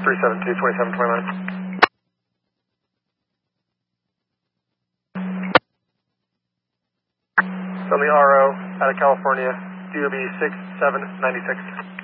372, 2729. On the RO out of California, DOB 6796.